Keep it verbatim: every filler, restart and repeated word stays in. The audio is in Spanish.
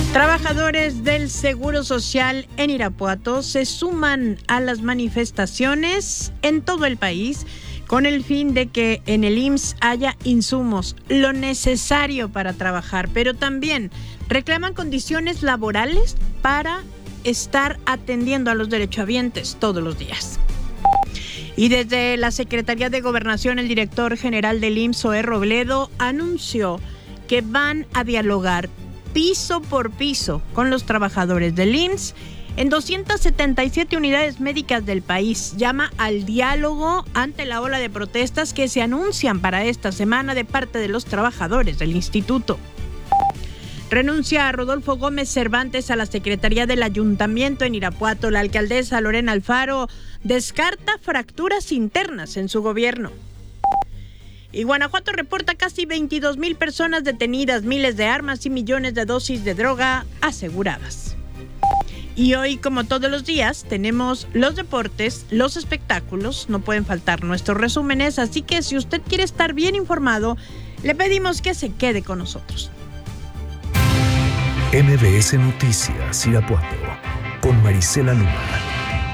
Trabajadores del Seguro Social en Irapuato se suman a las manifestaciones en todo el país con el fin de que en el I M S S haya insumos, lo necesario para trabajar, pero también reclaman condiciones laborales para estar atendiendo a los derechohabientes todos los días. Y desde la Secretaría de Gobernación, el director general del I M S S, Zoé Robledo, anunció que van a dialogar piso por piso con los trabajadores del I M S S en doscientas setenta y siete unidades médicas del país. Llama al diálogo ante la ola de protestas que se anuncian para esta semana de parte de los trabajadores del instituto. Renuncia a Rodolfo Gómez Cervantes a la Secretaría del Ayuntamiento en Irapuato. La alcaldesa Lorena Alfaro descarta fracturas internas en su gobierno. Y Guanajuato reporta casi veintidós mil personas detenidas, miles de armas y millones de dosis de droga aseguradas. Y hoy, como todos los días, tenemos los deportes, los espectáculos, no pueden faltar nuestros resúmenes, así que si usted quiere estar bien informado, le pedimos que se quede con nosotros. M B S Noticias Irapuato con Marisela Luma.